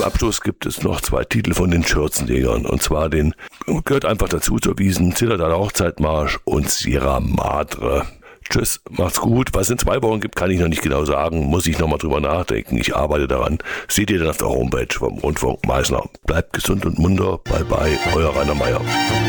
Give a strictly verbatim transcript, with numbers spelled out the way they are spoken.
zum Abschluss gibt es noch zwei Titel von den Schürzenjägern. Und zwar den, gehört einfach dazu zur Wiesn, Zillertaler Hochzeitmarsch und Sierra Madre. Tschüss, macht's gut. Was es in zwei Wochen gibt, kann ich noch nicht genau sagen. Muss ich nochmal drüber nachdenken. Ich arbeite daran. Seht ihr dann auf der Homepage vom Rundfunk Meißner. Bleibt gesund und munter. Bye bye, euer Rainer Meier.